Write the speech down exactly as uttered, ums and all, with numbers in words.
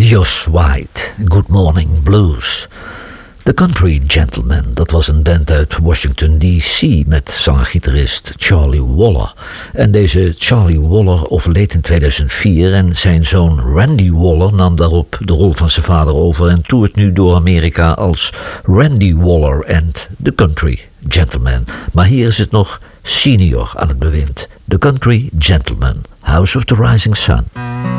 Josh White, Good Morning Blues. The Country Gentlemen, dat was een band uit Washington D C met zanger-gitarist Charlie Waller. En deze Charlie Waller overleed in tweeduizend vier en zijn zoon Randy Waller nam daarop de rol van zijn vader over en toert nu door Amerika als Randy Waller and The Country Gentlemen. Maar hier is het nog senior aan het bewind. The Country Gentlemen, House of the Rising Sun.